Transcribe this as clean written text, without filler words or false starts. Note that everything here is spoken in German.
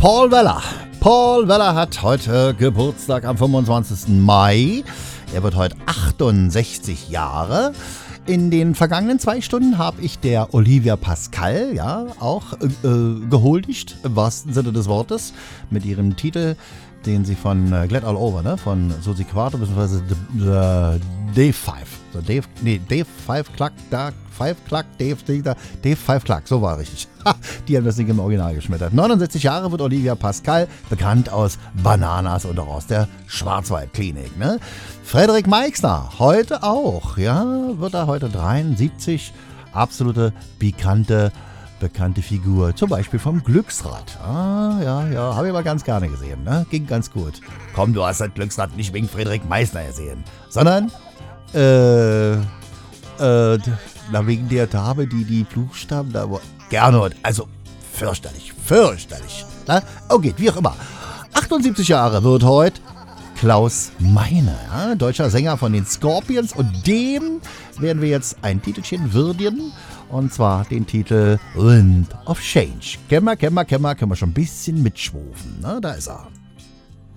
Paul Weller. Paul Weller hat heute Geburtstag am 25. Mai. Er wird heute 68 Jahre. In den vergangenen 2 Stunden habe ich der Olivia Pascal auch gehuldigt, im wahrsten Sinne des Wortes, mit ihrem Titel, den sie von Glad All Over, ne, von Susi Quato bzw. Dave Five. So Dave Five Cluck, Dave Five Cluck, so war richtig. Die haben das Ding im Original geschmettert. 69 Jahre wird Olivia Pascal, bekannt aus Bananas und auch aus der Schwarzwaldklinik. Ne? Frederik Meixner, heute auch, wird er heute 73, absolute bekannte Figur, zum Beispiel vom Glücksrad. Habe ich aber ganz gerne gesehen, ne? Ging ganz gut. Komm, du hast das Glücksrad nicht wegen Frederik Meixner gesehen, sondern wegen der Dame, die Buchstaben da Gernot, also fürchterlich. Na? Okay, wie auch immer. 78 Jahre wird heute Klaus Meine, deutscher Sänger von den Scorpions, und dem werden wir jetzt ein Titelchen würdigen, und zwar den Titel Wind of Change. Können wir schon ein bisschen mitschwufen, ne? Da ist er.